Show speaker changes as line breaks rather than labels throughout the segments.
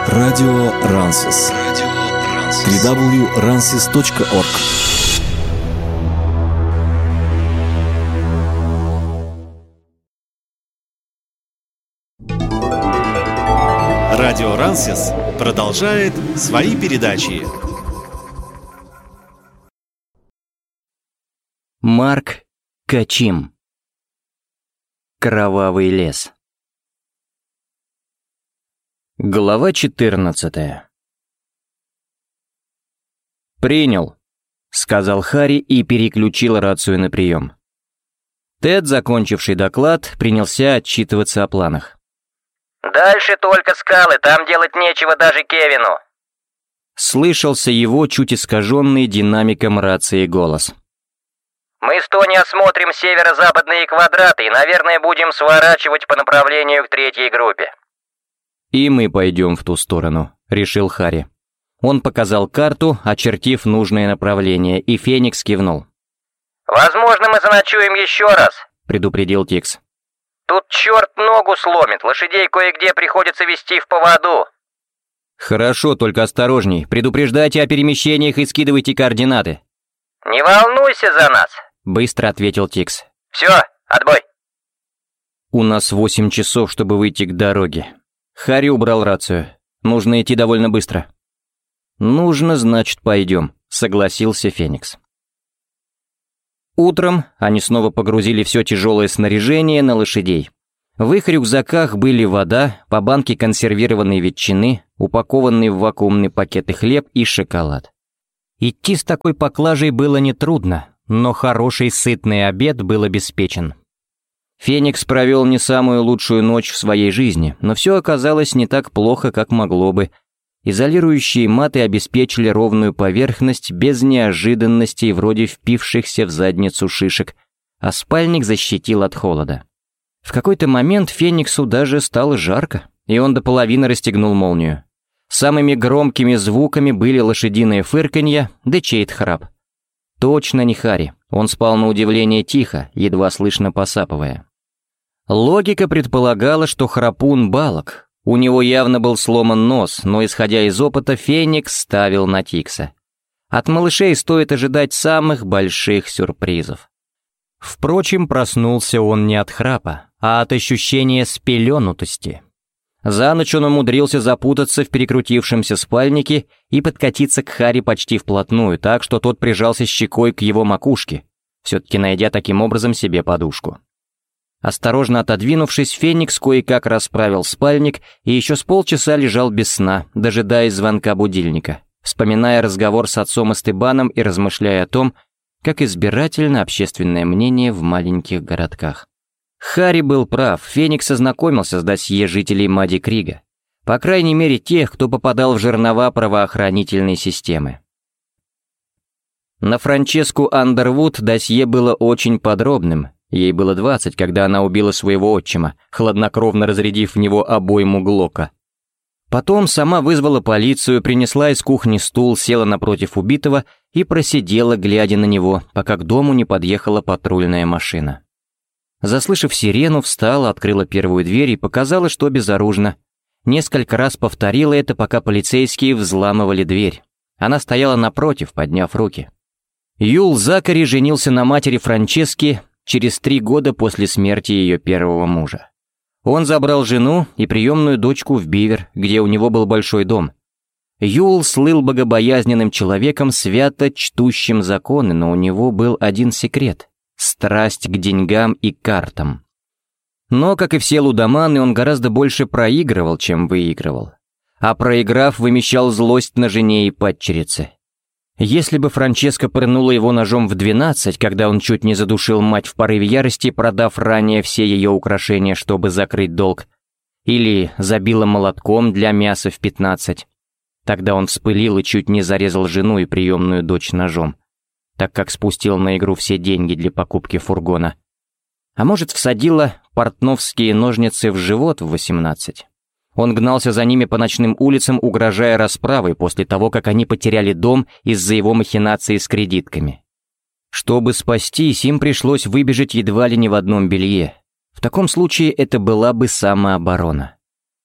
Радио Рансис. www.ransis.org.
Радио Рансис продолжает свои передачи.
Марк Качим. Кровавый лес. Глава 14. «Принял», — сказал Харри и переключил рацию на прием. Тед, закончивший доклад, принялся отчитываться о планах.
«Дальше только скалы, там делать нечего даже Кевину».
Слышался его чуть искаженный динамиком рации голос.
«Мы с Тони осмотрим северо-западные квадраты и, наверное, будем сворачивать по направлению к третьей группе».
«И мы пойдем в ту сторону», — решил Харри. Он показал карту, очертив нужное направление, и Феникс кивнул.
«Возможно, мы заночуем еще раз»,
— предупредил Тикс.
«Тут черт ногу сломит, лошадей кое-где приходится вести в поводу».
«Хорошо, только осторожней. Предупреждайте о перемещениях и скидывайте координаты».
«Не волнуйся за нас»,
— быстро ответил Тикс.
«Все, отбой».
«У нас 8 часов, чтобы выйти к дороге». Харри убрал рацию. «Нужно идти довольно быстро». «Нужно, значит, пойдем», — согласился Феникс. Утром они снова погрузили все тяжелое снаряжение на лошадей. В их рюкзаках были вода, по банке консервированной ветчины, упакованный в вакуумные пакеты хлеб и шоколад. Идти с такой поклажей было нетрудно, но хороший сытный обед был обеспечен. Феникс провел не самую лучшую ночь в своей жизни, но все оказалось не так плохо, как могло бы. Изолирующие маты обеспечили ровную поверхность без неожиданностей вроде впившихся в задницу шишек, а спальник защитил от холода. В какой-то момент Фениксу даже стало жарко, и он до половины расстегнул молнию. Самыми громкими звуками были лошадиное фырканье, да чей-то храп. Точно не Харри, он спал на удивление тихо, едва слышно посапывая. Логика предполагала, что храпун Балок. У него явно был сломан нос, но, исходя из опыта, Феникс ставил на Тикса. От малышей стоит ожидать самых больших сюрпризов. Впрочем, проснулся он не от храпа, а от ощущения спеленутости. За ночь он умудрился запутаться в перекрутившемся спальнике и подкатиться к Харри почти вплотную, так что тот прижался щекой к его макушке, все-таки найдя таким образом себе подушку. Осторожно отодвинувшись, Феникс кое-как расправил спальник и еще с полчаса лежал без сна, дожидаясь звонка будильника, вспоминая разговор с отцом Эстебаном и размышляя о том, как избирательно общественное мнение в маленьких городках. Харри был прав, Феникс ознакомился с досье жителей Мадди-Крига, по крайней мере тех, кто попадал в жернова правоохранительной системы. На Франческу Андервуд досье было очень подробным. Ей было 20, когда она убила своего отчима, хладнокровно разрядив в него обойму Глока. Потом сама вызвала полицию, принесла из кухни стул, села напротив убитого и просидела, глядя на него, пока к дому не подъехала патрульная машина. Заслышав сирену, встала, открыла первую дверь и показала, что безоружна. Несколько раз повторила это, пока полицейские взламывали дверь. Она стояла напротив, подняв руки. Юл Закари женился на матери Франчески через 3 года после смерти ее первого мужа. Он забрал жену и приемную дочку в Бивер, где у него был большой дом. Юл слыл богобоязненным человеком, свято чтущим законы, но у него был один секрет — страсть к деньгам и картам. Но, как и все лудоманы, он гораздо больше проигрывал, чем выигрывал. А проиграв, вымещал злость на жене и падчерице. Если бы Франческа пырнула его ножом в 12, когда он чуть не задушил мать в порыве ярости, продав ранее все ее украшения, чтобы закрыть долг, или забила молотком для мяса в 15, тогда он вспылил и чуть не зарезал жену и приемную дочь ножом, так как спустил на игру все деньги для покупки фургона. А может, всадила портновские ножницы в живот в 18. Он гнался за ними по ночным улицам, угрожая расправой после того, как они потеряли дом из-за его махинаций с кредитками. Чтобы спастись, им пришлось выбежать едва ли не в одном белье. В таком случае это была бы самооборона.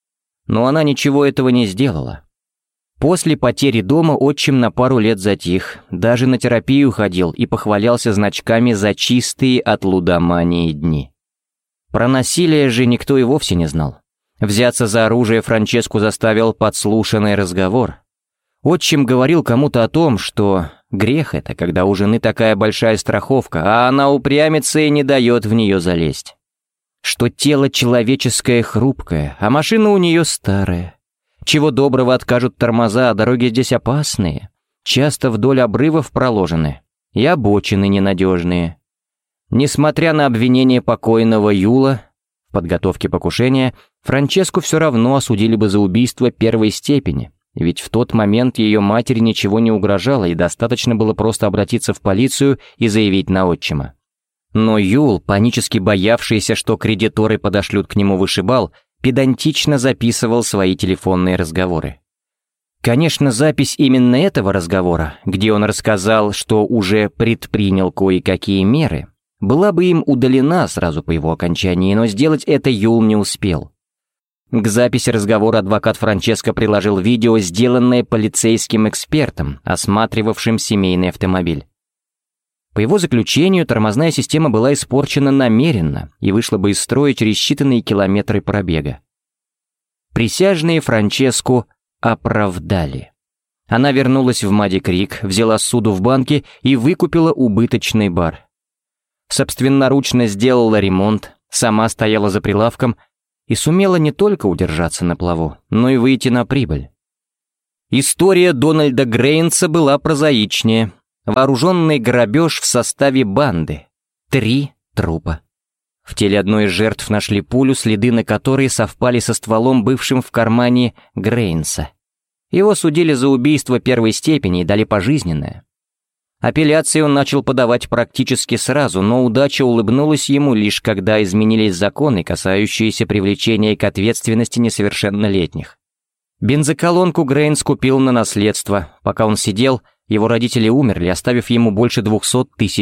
Но она ничего этого не сделала. После потери дома отчим на пару лет затих, даже на терапию ходил и похвалялся значками за чистые от лудомании дни. Про насилие же никто и вовсе не знал. Взяться за оружие Франческу заставил подслушанный разговор. Отчим говорил кому-то о том, что грех это, когда у жены такая большая страховка, а она упрямится и не дает в нее залезть. Что тело человеческое хрупкое, а машина у нее старая. Чего доброго откажут тормоза, а дороги здесь опасные. Часто вдоль обрывов проложены. И обочины ненадежные. Несмотря на обвинение покойного Юла в подготовке покушения, Франческу все равно осудили бы за убийство первой степени. Ведь в тот момент ее матери ничего не угрожало, и достаточно было просто обратиться в полицию и заявить на отчима. Но Юл, панически боявшийся, что кредиторы подошлют к нему вышибал, педантично записывал свои телефонные разговоры. Конечно, запись именно этого разговора, где он рассказал, что уже предпринял кое-какие меры, была бы им удалена сразу по его окончании, но сделать это Юл не успел. К записи разговора адвокат Франческо приложил видео, сделанное полицейским экспертом, осматривавшим семейный автомобиль. По его заключению, тормозная система была испорчена намеренно и вышла бы из строя через считанные километры пробега. Присяжные Франческу оправдали. Она вернулась в Мадди-Крик, взяла ссуду в банке и выкупила убыточный бар. Собственноручно сделала ремонт, сама стояла за прилавком и сумела не только удержаться на плаву, но и выйти на прибыль. История Дональда Грейнса была прозаичнее. Вооруженный грабеж в составе банды. 3 трупа. В теле одной из жертв нашли пулю, следы на которой совпали со стволом, бывшим в кармане Грейнса. Его судили за убийство первой степени и дали пожизненное. Апелляцию он начал подавать практически сразу, но удача улыбнулась ему лишь когда изменились законы, касающиеся привлечения к ответственности несовершеннолетних. Бензоколонку Грейнс купил на наследство. Пока он сидел, его родители умерли, оставив ему больше $200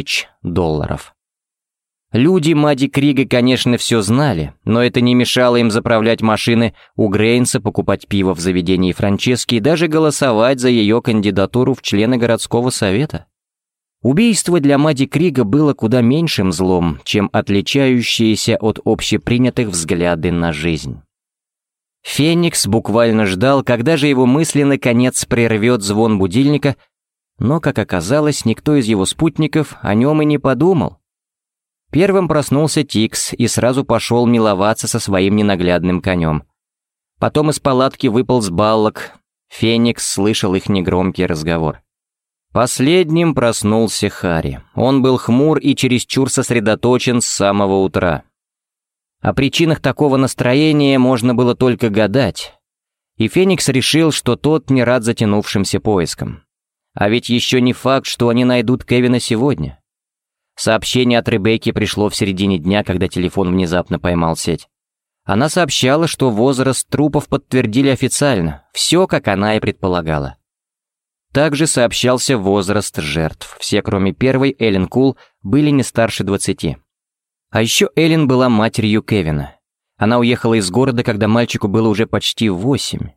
000. Люди Мадди-Крига, конечно, все знали, но это не мешало им заправлять машины у Грейнса, покупать пиво в заведении Франчески и даже голосовать за ее кандидатуру в члены городского совета. Убийство для Мадди-Крига было куда меньшим злом, чем отличающиеся от общепринятых взгляды на жизнь. Феникс буквально ждал, когда же его мысли наконец прервет звон будильника, но, как оказалось, никто из его спутников о нем и не подумал. Первым проснулся Тикс и сразу пошел миловаться со своим ненаглядным конем. Потом из палатки выполз Баллок. Феникс слышал их негромкий разговор. Последним проснулся Харри. Он был хмур и чересчур сосредоточен с самого утра. О причинах такого настроения можно было только гадать. И Феникс решил, что тот не рад затянувшимся поискам. А ведь еще не факт, что они найдут Кевина сегодня. Сообщение от Ребекки пришло в середине дня, когда телефон внезапно поймал сеть. Она сообщала, что возраст трупов подтвердили официально, все, как она и предполагала. Также сообщался возраст жертв. Все, кроме первой, Эллен Кул, были не старше 20. А еще Эллен была матерью Кевина. Она уехала из города, когда мальчику было уже почти 8.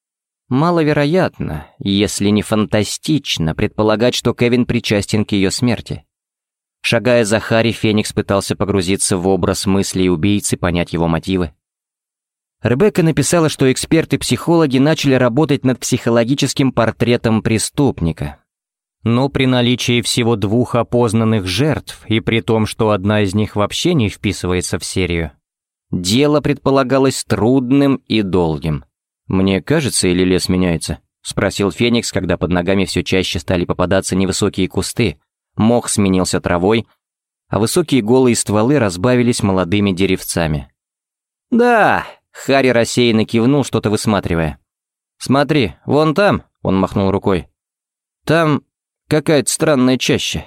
Маловероятно, если не фантастично, предполагать, что Кевин причастен к ее смерти. Шагая за Харри, Феникс пытался погрузиться в образ мыслей убийцы, понять его мотивы. Ребекка написала, что эксперты-психологи начали работать над психологическим портретом преступника. Но при наличии всего 2 опознанных жертв, и при том, что одна из них вообще не вписывается в серию, дело предполагалось трудным и долгим. «Мне кажется, или лес меняется?» — спросил Феникс, когда под ногами все чаще стали попадаться невысокие кусты, мох сменился травой, а высокие голые стволы разбавились молодыми деревцами. «Да!» — Харри рассеянно кивнул, что-то высматривая. «Смотри, вон там!» — он махнул рукой. «Там какая-то странная чаща».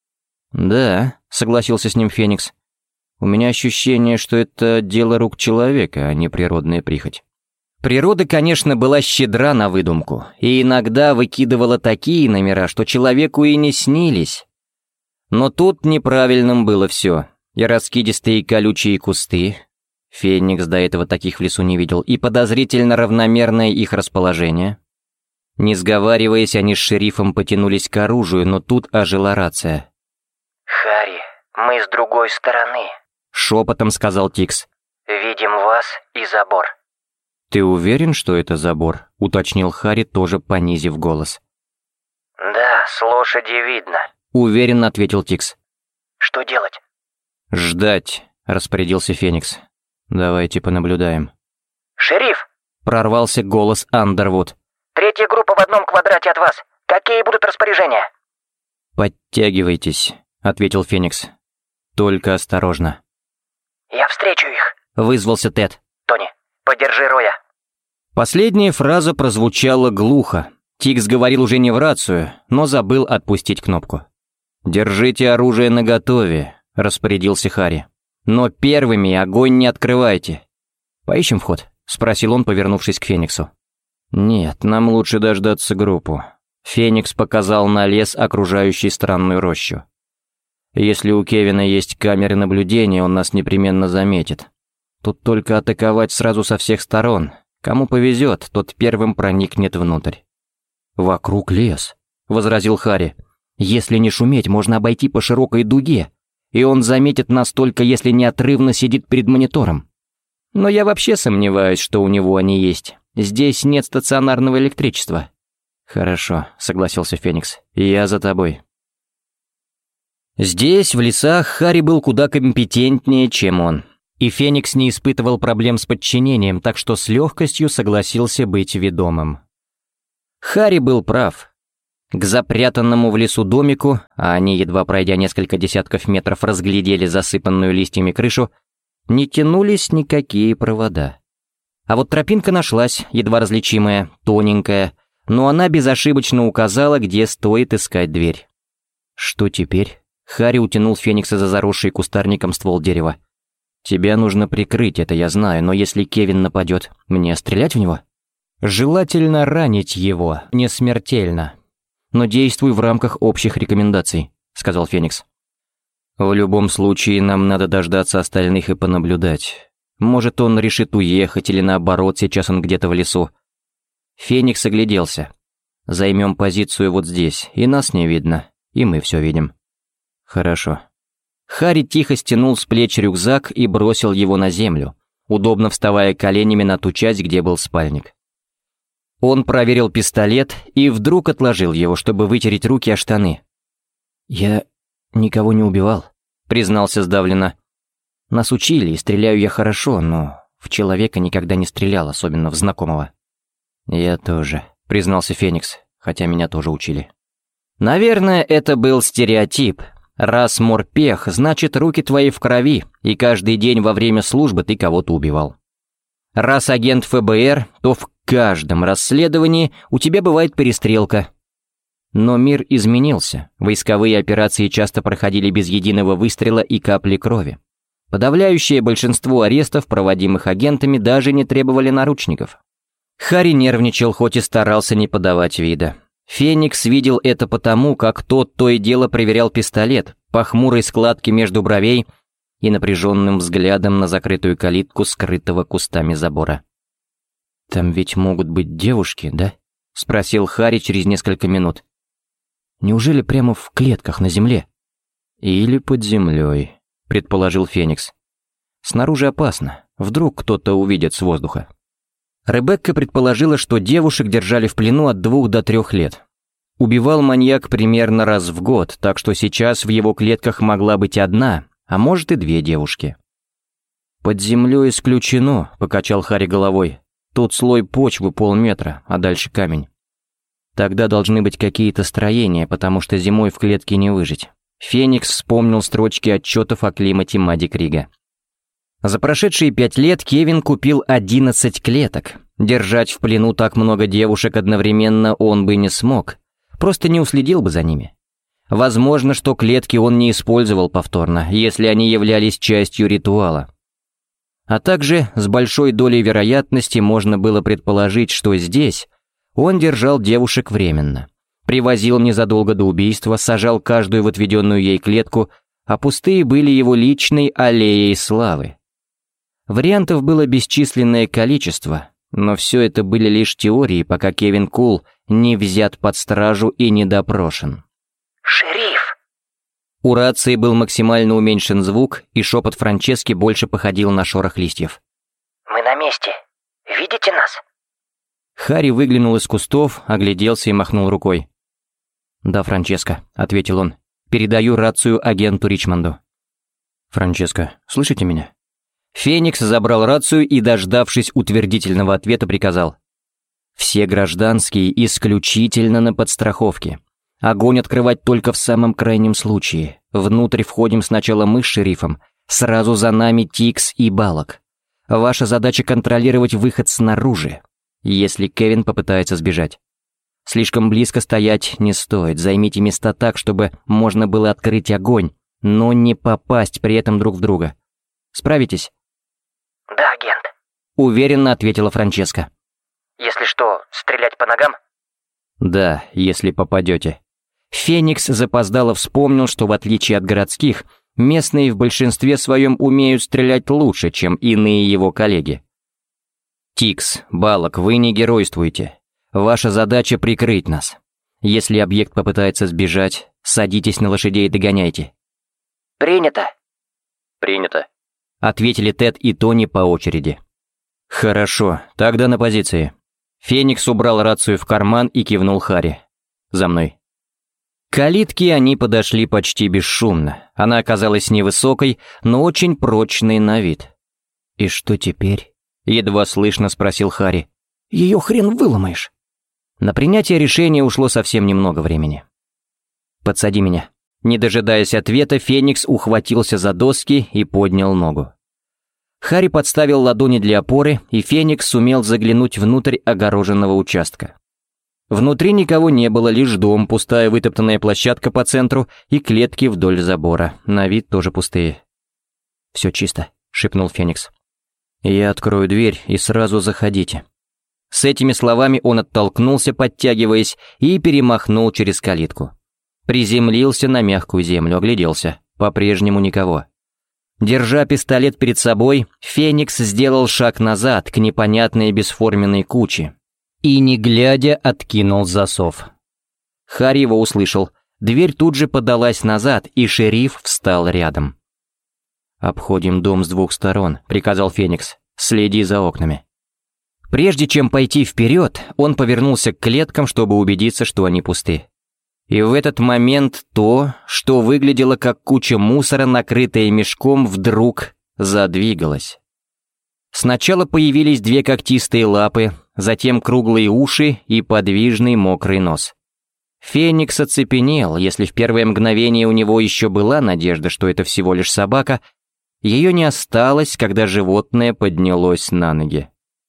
«Да», — согласился с ним Феникс. «У меня ощущение, что это дело рук человека, а не природная прихоть». Природа, конечно, была щедра на выдумку, и иногда выкидывала такие номера, что человеку и не снились. Но тут неправильным было все. И раскидистые колючие кусты. Феникс до этого таких в лесу не видел, и подозрительно равномерное их расположение. Не сговариваясь, они с шерифом потянулись к оружию, но тут ожила рация.
«Харри, мы с другой стороны»,
— шепотом сказал Тикс.
«Видим вас и забор».
«Ты уверен, что это забор?» — уточнил Харри, тоже понизив голос.
«Да, с лошади видно»,
— уверенно ответил Тикс.
«Что делать?»
«Ждать», — распорядился Феникс. «Давайте понаблюдаем».
«Шериф!»
— прорвался голос Андервуд.
«Третья группа в одном квадрате от вас. Какие будут распоряжения?»
«Подтягивайтесь», — ответил Феникс. «Только осторожно».
«Я встречу их»,
— вызвался Тед.
«Тони, подержи Роя».
Последняя фраза прозвучала глухо. Тикс говорил уже не в рацию, но забыл отпустить кнопку. «Держите оружие наготове», — распорядился Харри. «Но первыми огонь не открывайте». «Поищем вход?» — спросил он, повернувшись к Фениксу. «Нет, нам лучше дождаться группу». Феникс показал на лес, окружающий странную рощу. «Если у Кевина есть камеры наблюдения, он нас непременно заметит. Тут только атаковать сразу со всех сторон. Кому повезет, тот первым проникнет внутрь». «Вокруг лес», — возразил Харри. «Если не шуметь, можно обойти по широкой дуге, и он заметит нас только, если неотрывно сидит перед монитором. Но я вообще сомневаюсь, что у него они есть. Здесь нет стационарного электричества». «Хорошо», — согласился Феникс. «Я за тобой». Здесь, в лесах, Харри был куда компетентнее, чем он. И Феникс не испытывал проблем с подчинением, так что с легкостью согласился быть ведомым. Харри был прав. К запрятанному в лесу домику, а они, едва пройдя несколько десятков метров, разглядели засыпанную листьями крышу, не тянулись никакие провода. А вот тропинка нашлась, едва различимая, тоненькая, но она безошибочно указала, где стоит искать дверь. Что теперь? Харри утянул Феникса за заросший кустарником ствол дерева. «Тебя нужно прикрыть, это я знаю, но если Кевин нападет, мне стрелять в него?» «Желательно ранить его, не смертельно. Но действуй в рамках общих рекомендаций», — сказал Феникс. «В любом случае, нам надо дождаться остальных и понаблюдать. Может, он решит уехать, или наоборот, сейчас он где-то в лесу». Феникс огляделся. «Займем позицию вот здесь, и нас не видно, и мы все видим». «Хорошо». Харри тихо стянул с плеч рюкзак и бросил его на землю, удобно вставая коленями на ту часть, где был спальник. Он проверил пистолет и вдруг отложил его, чтобы вытереть руки о штаны. «Я никого не убивал», — признался сдавленно. «Нас учили, и стреляю я хорошо, но в человека никогда не стрелял, особенно в знакомого». «Я тоже», — признался Феникс, хотя меня тоже учили. «Наверное, это был стереотип. Раз морпех, значит, руки твои в крови, и каждый день во время службы ты кого-то убивал. Раз агент ФБР, то в каждом расследовании у тебя бывает перестрелка». Но мир изменился, войсковые операции часто проходили без единого выстрела и капли крови. Подавляющее большинство арестов, проводимых агентами, даже не требовали наручников. Харри нервничал, хоть и старался не подавать вида. Феникс видел это потому, как тот то и дело проверял пистолет по хмурой складке между бровей и напряженным взглядом на закрытую калитку, скрытого кустами забора. «Там ведь могут быть девушки, да?» — спросил Харри через несколько минут. «Неужели прямо в клетках на земле?» «Или под землей», — предположил Феникс. «Снаружи опасно, вдруг кто-то увидит с воздуха». Ребекка предположила, что девушек держали в плену от 2 до 3 лет. Убивал маньяк примерно раз в год, так что сейчас в его клетках могла быть 1, а может и 2 девушки. «Под землей исключено», — покачал Харри головой. «Тут слой почвы полметра, а дальше камень. Тогда должны быть какие-то строения, потому что зимой в клетке не выжить». Феникс вспомнил строчки отчетов о климате Мадди Крига. За прошедшие 5 лет Кевин купил 11 клеток. Держать в плену так много девушек одновременно он бы не смог, просто не уследил бы за ними. Возможно, что клетки он не использовал повторно, если они являлись частью ритуала. А также с большой долей вероятности можно было предположить, что здесь он держал девушек временно. Привозил незадолго до убийства, сажал каждую в отведенную ей клетку, а пустые были его личной аллеей славы. Вариантов было бесчисленное количество, но все это были лишь теории, пока Кевин Кул не взят под стражу и не допрошен.
«Шериф!»
У рации был максимально уменьшен звук, и шепот Франчески больше походил на шорох листьев.
«Мы на месте. Видите нас?»
Харри выглянул из кустов, огляделся и махнул рукой. «Да, Франческо», — ответил он. «Передаю рацию агенту Ричмонду». «Франческо, слышите меня?» Феникс забрал рацию и, дождавшись утвердительного ответа, приказал. «Все гражданские исключительно на подстраховке. Огонь открывать только в самом крайнем случае. Внутрь входим сначала мы с шерифом, сразу за нами Тикс и Балок. Ваша задача контролировать выход снаружи, если Кевин попытается сбежать. Слишком близко стоять не стоит, займите места так, чтобы можно было открыть огонь, но не попасть при этом друг в друга. Справитесь?»
«Да, агент»,
— уверенно ответила Франческа.
«Если что, стрелять по ногам?»
«Да, если попадете». Феникс запоздало вспомнил, что в отличие от городских, местные в большинстве своем умеют стрелять лучше, чем иные его коллеги. «Тикс, Балок, вы не геройствуете. Ваша задача — прикрыть нас. Если объект попытается сбежать, садитесь на лошадей и догоняйте».
«Принято».
«Принято», — ответили Тед и Тони по очереди. «Хорошо, тогда на позиции». Феникс убрал рацию в карман и кивнул Харри. «За мной». К калитке они подошли почти бесшумно. Она оказалась невысокой, но очень прочной на вид. «И что теперь?» — едва слышно спросил Харри. «Ее хрен выломаешь». На принятие решения ушло совсем немного времени. «Подсади меня». Не дожидаясь ответа, Феникс ухватился за доски и поднял ногу. Харри подставил ладони для опоры, и Феникс сумел заглянуть внутрь огороженного участка. Внутри никого не было, лишь дом, пустая вытоптанная площадка по центру и клетки вдоль забора, на вид тоже пустые. «Все чисто», — шепнул Феникс. «Я открою дверь и сразу заходите». С этими словами он оттолкнулся, подтягиваясь, и перемахнул через калитку. Приземлился на мягкую землю, огляделся. По-прежнему никого. Держа пистолет перед собой, Феникс сделал шаг назад к непонятной бесформенной куче и, не глядя, откинул засов. Харри его услышал. Дверь тут же подалась назад, и шериф встал рядом. «Обходим дом с двух сторон», — приказал Феникс. «Следи за окнами». Прежде чем пойти вперед, он повернулся к клеткам, чтобы убедиться, что они пусты. И в этот момент то, что выглядело как куча мусора, накрытая мешком, вдруг задвигалось. Сначала появились две когтистые лапы, затем круглые уши и подвижный мокрый нос. Феникс оцепенел, если в первое мгновение у него еще была надежда, что это всего лишь собака, ее не осталось, когда животное поднялось на ноги.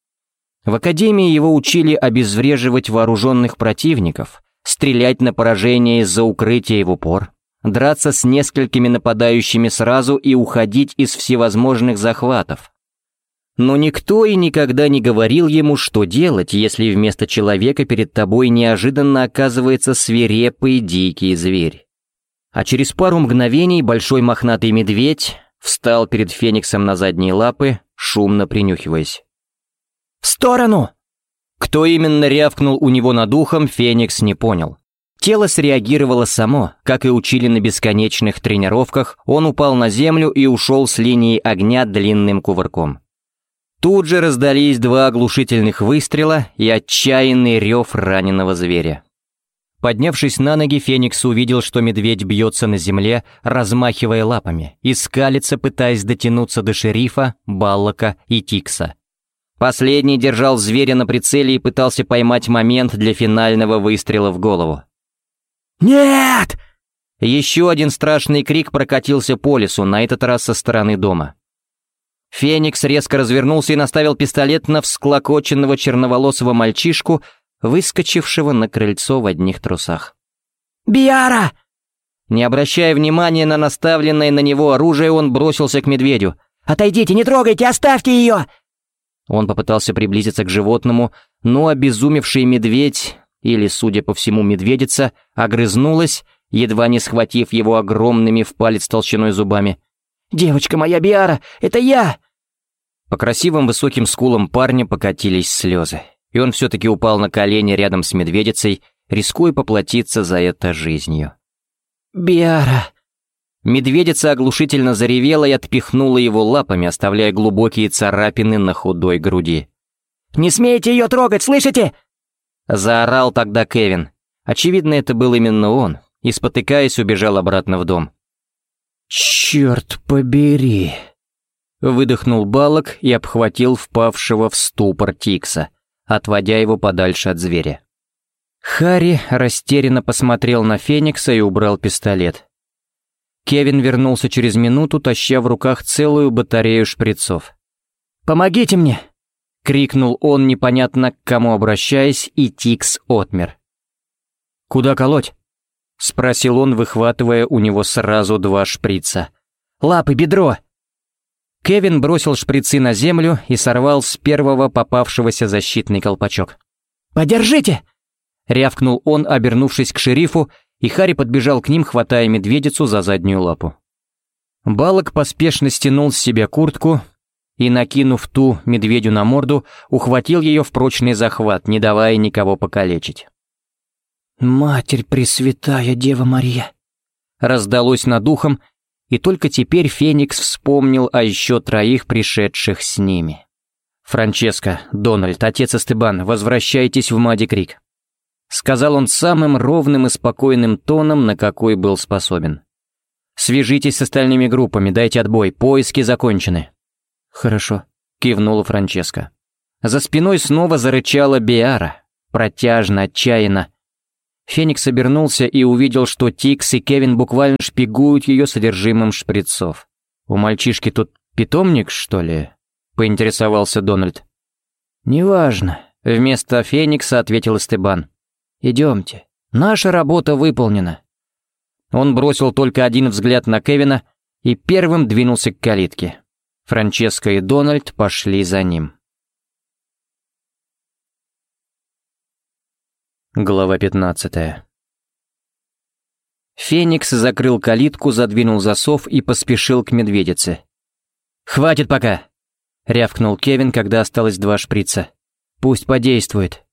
В академии его учили обезвреживать вооруженных противников, стрелять на поражение из-за укрытия в упор, драться с несколькими нападающими сразу и уходить из всевозможных захватов. Но никто и никогда не говорил ему, что делать, если вместо человека перед тобой неожиданно оказывается свирепый дикий зверь. А через пару мгновений большой мохнатый медведь встал перед Фениксом на задние лапы, шумно принюхиваясь. «В сторону!» Кто именно рявкнул у него над ухом, Феникс не понял. Тело среагировало само, как и учили на бесконечных тренировках, он упал на землю и ушел с линии огня длинным кувырком. Тут же раздались два оглушительных выстрела и отчаянный рев раненого зверя. Поднявшись на ноги, Феникс увидел, что медведь бьется на земле, размахивая лапами, и скалится, пытаясь дотянуться до шерифа, Баллока и Тикса. Последний держал зверя на прицеле и пытался поймать момент для финального выстрела в голову. «Нет!» Еще один страшный крик прокатился по лесу, на этот раз со стороны дома. Феникс резко развернулся и наставил пистолет на всклокоченного черноволосого мальчишку, выскочившего на крыльцо в одних трусах. «Биара!» Не обращая внимания на наставленное на него оружие, он бросился к медведю. «Отойдите, не трогайте, оставьте ее!» Он попытался приблизиться к животному, но обезумевший медведь, или, судя по всему, медведица, огрызнулась, едва не схватив его огромными в палец толщиной зубами. «Девочка моя, Биара, это я!» По красивым высоким скулам парня покатились слезы, и он все-таки упал на колени рядом с медведицей, рискуя поплатиться за это жизнью. «Биара!» Медведица оглушительно заревела и отпихнула его лапами, оставляя глубокие царапины на худой груди. «Не смейте ее трогать, слышите?» Заорал тогда Кевин. Очевидно, это был именно он, и, спотыкаясь, убежал обратно в дом. «Черт побери!» Выдохнул Балок и обхватил впавшего в ступор Тикса, отводя его подальше от зверя. Харри растерянно посмотрел на Феникса и убрал пистолет. Кевин вернулся через минуту, таща в руках целую батарею шприцов. «Помогите мне!» — крикнул он, непонятно к кому обращаясь, и Тикс отмер. «Куда колоть?» — спросил он, выхватывая у него сразу 2 шприца. «Лапы, бедро!» Кевин бросил шприцы на землю и сорвал с первого попавшегося защитный колпачок. «Подержите!» — рявкнул он, обернувшись к шерифу, и Харри подбежал к ним, хватая медведицу за заднюю лапу. Балок поспешно стянул с себя куртку и, накинув ту медведю на морду, ухватил ее в прочный захват, не давая никого покалечить. «Матерь Пресвятая Дева Мария!» раздалось над ухом, и только теперь Феникс вспомнил о еще 3 пришедших с ними. «Франческо, Дональд, отец Эстебан, возвращайтесь в Мадди-Крик», сказал он самым ровным и спокойным тоном, на какой был способен. «Свяжитесь с остальными группами, дайте отбой, поиски закончены». «Хорошо», кивнула Франческо. За спиной снова зарычала Биара, протяжно, отчаянно. Феникс обернулся и увидел, что Тикс и Кевин буквально шпигуют ее содержимым шприцов. «У мальчишки тут питомник, что ли?» — поинтересовался Дональд. «Неважно», — вместо Феникса ответил Эстебан. «Идемте, наша работа выполнена». Он бросил только один взгляд на Кевина и первым двинулся к калитке. Франческо и Дональд пошли за ним. Глава 15. Феникс закрыл калитку, задвинул засов и поспешил к медведице. «Хватит пока!» — рявкнул Кевин, когда осталось 2 шприца. «Пусть подействует».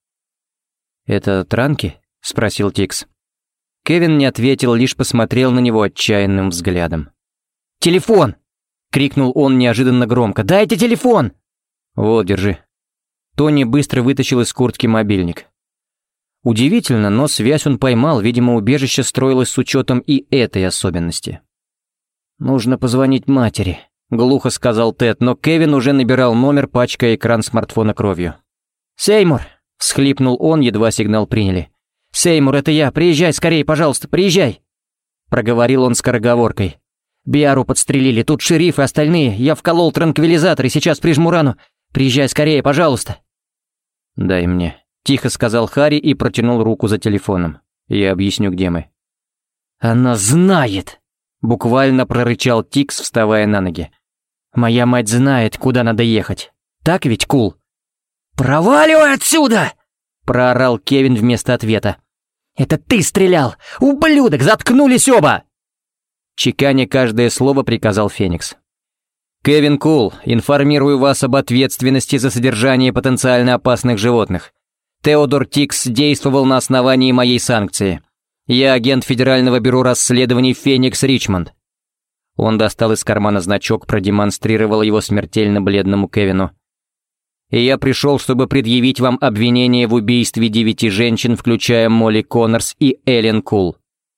«Это транки?» — спросил Тикс. Кевин не ответил, лишь посмотрел на него отчаянным взглядом. «Телефон!» — крикнул он неожиданно громко. «Дайте телефон!» «Вот, держи». Тони быстро вытащил из куртки мобильник. Удивительно, но связь он поймал, видимо, убежище строилось с учетом и этой особенности. «Нужно позвонить матери», — глухо сказал Тед, но Кевин уже набирал номер, пачкая экран смартфона кровью. «Сеймур!» — всхлипнул он, едва сигнал приняли. «Сеймур, это я, приезжай скорее, пожалуйста, приезжай!» Проговорил он скороговоркой. «Биару подстрелили, тут шериф и остальные, я вколол транквилизатор и сейчас прижму рану. Приезжай скорее, пожалуйста!» «Дай мне», — тихо сказал Харри и протянул руку за телефоном. «Я объясню, где мы». «Она знает!» — буквально прорычал Тикс, вставая на ноги. «Моя мать знает, куда надо ехать. Так ведь, Кул?» «Проваливай отсюда!» — проорал Кевин вместо ответа. «Это ты стрелял! Ублюдок! Заткнулись оба!» Чеканя каждое слово, приказал Феникс. «Кевин Кул, информирую вас об ответственности за содержание потенциально опасных животных. Теодор Тикс действовал на основании моей санкции. Я агент Федерального бюро расследований Феникс Ричмонд». Он достал из кармана значок, продемонстрировал его смертельно бледному Кевину. «И я пришел, чтобы предъявить вам обвинение в убийстве 9 женщин, включая Молли Коннорс и Эллен Кул».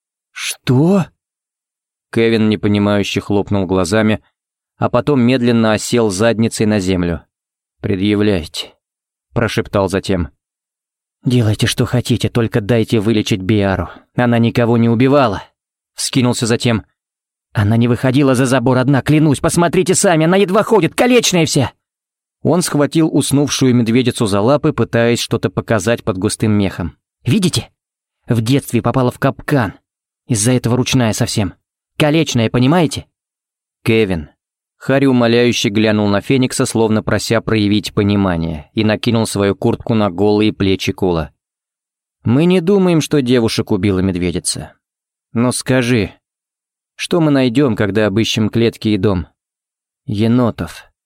«Что?» Кевин непонимающе хлопнул глазами, а потом медленно осел задницей на землю. «Предъявляйте», — прошептал затем. «Делайте, что хотите, только дайте вылечить Биару. Она никого не убивала», — вскинулся затем. «Она не выходила за забор одна, клянусь, посмотрите сами, она едва ходит, калечная вся!» Он схватил уснувшую медведицу за лапы, пытаясь что-то показать под густым мехом. «Видите? В детстве попала в капкан. Из-за этого ручная совсем. Калечная, понимаете?» «Кевин». Харри умоляюще глянул на Феникса, словно прося проявить понимание, и накинул свою куртку на голые плечи Кула. «Мы не думаем, что девушек убила медведица. Но скажи, что мы найдем, когда обыщем клетки и дом?» «Енотов».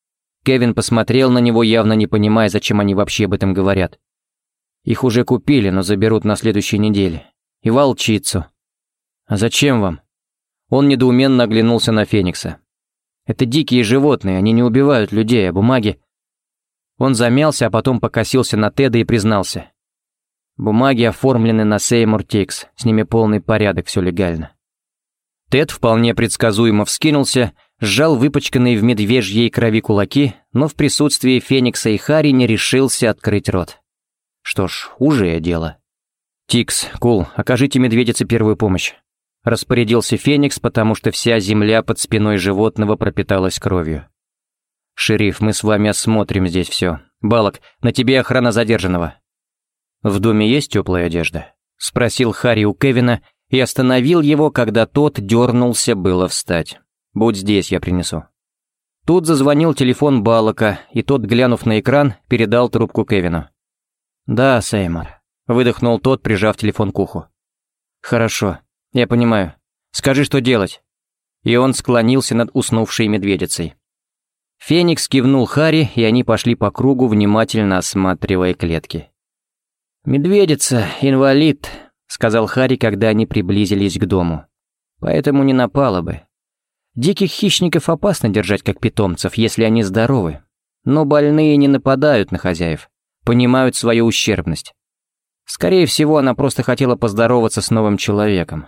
Кевин посмотрел на него, явно не понимая, зачем они вообще об этом говорят. Их уже купили, но заберут на следующей неделе. И волчицу. А зачем вам? Он недоуменно оглянулся на Феникса. Это дикие животные, они не убивают людей, а бумаги... Он замялся, а потом покосился на Теда и признался. Бумаги оформлены на Сеймур Тикс, с ними полный порядок, все легально. Тед вполне предсказуемо вскинулся, сжал выпачканные в медвежьей крови кулаки, но в присутствии Феникса и Харри не решился открыть рот. Что ж, уже дело. «Тикс, Кул, окажите медведице первую помощь», — распорядился Феникс, потому что вся земля под спиной животного пропиталась кровью. «Шериф, мы с вами осмотрим здесь все. Балок, на тебе охрана задержанного». «В доме есть теплая одежда?» — спросил Харри у Кевина и остановил его, когда тот дернулся было встать. «Будь здесь, я принесу». Тут зазвонил телефон Балока, и тот, глянув на экран, передал трубку Кевину. «Да, Сеймур», — выдохнул тот, прижав телефон к уху. «Хорошо, я понимаю. Скажи, что делать». И он склонился над уснувшей медведицей. Феникс кивнул Харри, и они пошли по кругу, внимательно осматривая клетки. «Медведица, инвалид», — сказал Харри, когда они приблизились к дому. «Поэтому не напала бы. Диких хищников опасно держать как питомцев, если они здоровы. Но больные не нападают на хозяев, понимают свою ущербность. Скорее всего, она просто хотела поздороваться с новым человеком».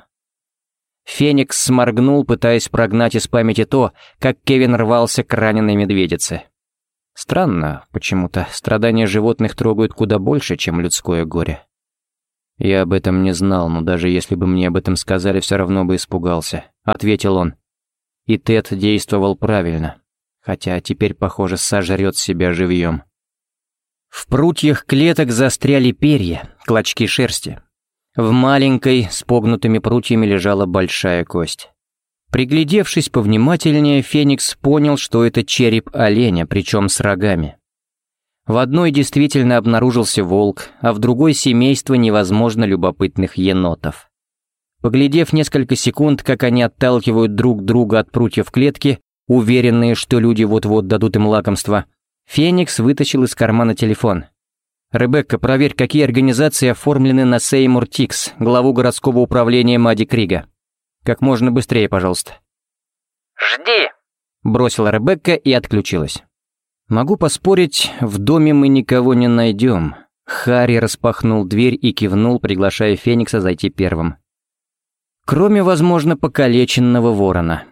Феникс сморгнул, пытаясь прогнать из памяти то, как Кевин рвался к раненой медведице. Странно, почему-то страдания животных трогают куда больше, чем людское горе. «Я об этом не знал, но даже если бы мне об этом сказали, все равно бы испугался», — ответил он. И Тед действовал правильно, хотя теперь, похоже, сожрет себя живьем. В прутьях клеток застряли перья, клочки шерсти. В маленькой, с погнутыми прутьями лежала большая кость. Приглядевшись повнимательнее, Феникс понял, что это череп оленя, причем с рогами. В одной действительно обнаружился волк, а в другой семейство невозможно любопытных енотов. Поглядев несколько секунд, как они отталкивают друг друга от прутьев клетки, уверенные, что люди вот-вот дадут им лакомство, Феникс вытащил из кармана телефон. «Ребекка, проверь, какие организации оформлены на Сеймур Тикс, главу городского управления Мадди Крига. Как можно быстрее, пожалуйста».
«Жди», —
бросила Ребекка и отключилась. «Могу поспорить, в доме мы никого не найдем». Харри распахнул дверь и кивнул, приглашая Феникса зайти первым. Кроме, возможно, покалеченного ворона.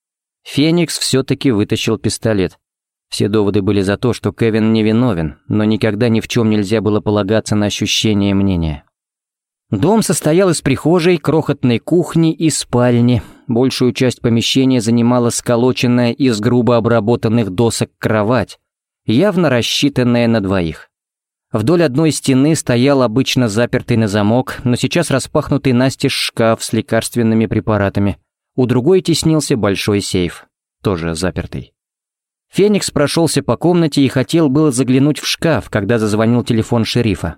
Феникс все-таки вытащил пистолет. Все доводы были за то, что Кевин невиновен, но никогда ни в чем нельзя было полагаться на ощущение мнения. Дом состоял из прихожей, крохотной кухни и спальни. Большую часть помещения занимала сколоченная из грубо обработанных досок кровать, явно рассчитанная на двоих. Вдоль одной стены стоял обычно запертый на замок, но сейчас распахнутый настежь шкаф с лекарственными препаратами. У другой теснился большой сейф, тоже запертый. Феникс прошелся по комнате и хотел было заглянуть в шкаф, когда зазвонил телефон шерифа.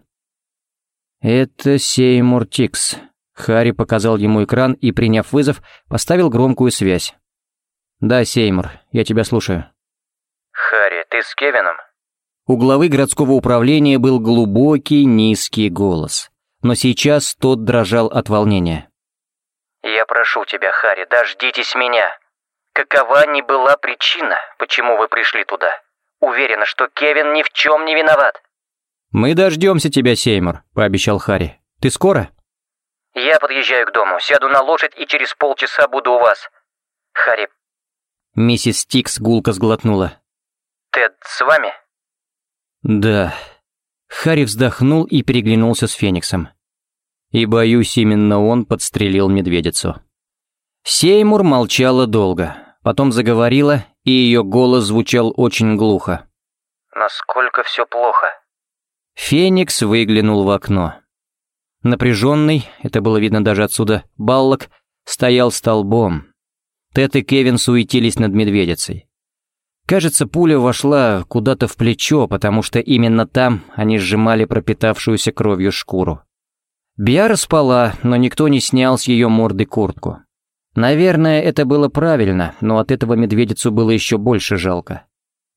«Это Сеймур Тикс». Харри показал ему экран и, приняв вызов, поставил громкую связь. «Да, Сеймур, я тебя слушаю».
«Харри, ты с Кевином?»
У главы городского управления был глубокий, низкий голос, но сейчас тот дрожал от волнения.
«Я прошу тебя, Харри, дождитесь меня. Какова ни была причина, почему вы пришли туда, уверена, что Кевин ни в чем не виноват».
«Мы дождемся тебя, Сеймур», — пообещал Харри. «Ты скоро?»
«Я подъезжаю к дому, сяду на лошадь и через полчаса буду у вас. Харри...»
Миссис Тикс гулко сглотнула.
«Тед с вами?»
«Да». Харри вздохнул и переглянулся с Фениксом. И, боюсь, именно он подстрелил медведицу. Сеймур молчала долго, потом заговорила, и ее голос звучал очень глухо.
«Насколько все плохо?»
Феникс выглянул в окно. Напряженный, это было видно даже отсюда, Баллок стоял столбом. Тед и Кевин суетились над медведицей. Кажется, пуля вошла куда-то в плечо, потому что именно там они сжимали пропитавшуюся кровью шкуру. Биара спала, но никто не снял с ее морды куртку. Наверное, это было правильно, но от этого медведицу было еще больше жалко.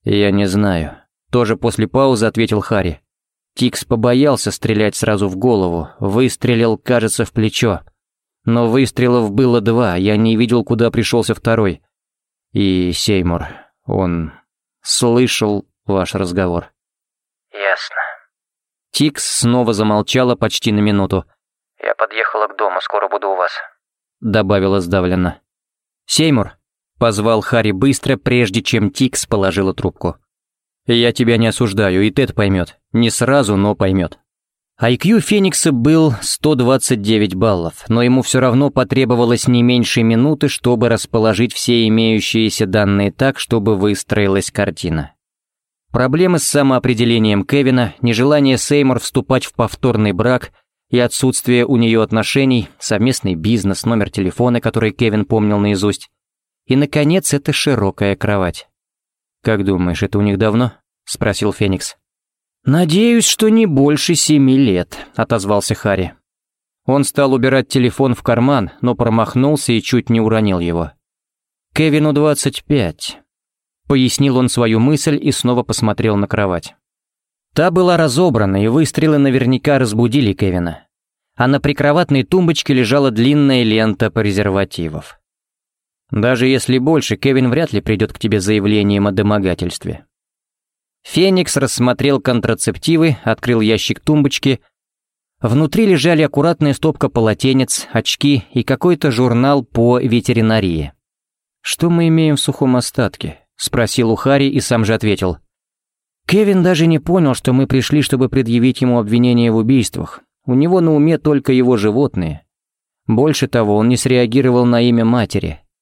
«Я не знаю», — тоже после паузы ответил Харри. Тикс побоялся стрелять сразу в голову, выстрелил, кажется, в плечо. Но выстрелов было 2, я не видел, куда пришелся второй. И Сеймур, он слышал ваш разговор».
«Ясно».
Тикс снова замолчала почти на минуту.
«Я подъехала к дому, скоро буду у вас»,
— добавила сдавленно. «Сеймур», — позвал Харри быстро, прежде чем Тикс положила трубку. «Я тебя не осуждаю, и Тед поймет. Не сразу, но поймет». IQ Феникса был 129 баллов, но ему все равно потребовалось не меньше минуты, чтобы расположить все имеющиеся данные так, чтобы выстроилась картина. Проблемы с самоопределением Кевина, нежелание Сеймур вступать в повторный брак и отсутствие у нее отношений, совместный бизнес, номер телефона, который Кевин помнил наизусть. И, наконец, это широкая кровать. «Как думаешь, это у них давно?» — спросил Феникс. «Надеюсь, что не больше 7 лет», — отозвался Харри. Он стал убирать телефон в карман, но промахнулся и чуть не уронил его. «Кевину 25», — пояснил он свою мысль и снова посмотрел на кровать. Та была разобрана, и выстрелы наверняка разбудили Кевина. А на прикроватной тумбочке лежала длинная лента презервативов. Даже если больше, Кевин вряд ли придет к тебе с заявлением о домогательстве. Феникс рассмотрел контрацептивы, открыл ящик тумбочки. Внутри лежали аккуратная стопка полотенец, очки и какой-то журнал по ветеринарии. «Что мы имеем в сухом остатке?» — спросил у Харри и сам же ответил. «Кевин даже не понял, что мы пришли, чтобы предъявить ему обвинение в убийствах. У него на уме только его животные. Больше того, он не среагировал на имя матери.